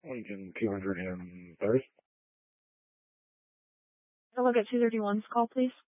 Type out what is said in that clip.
Lincoln 230. I'll look at 231's call, please.